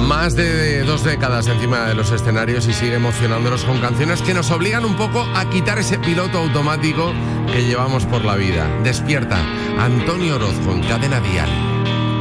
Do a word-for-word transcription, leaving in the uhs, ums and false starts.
Más de dos décadas encima de los escenarios y sigue emocionándonos con canciones que nos obligan un poco a quitar ese piloto automático que llevamos por la vida. Despierta, Antonio Orozco en Cadena Dial.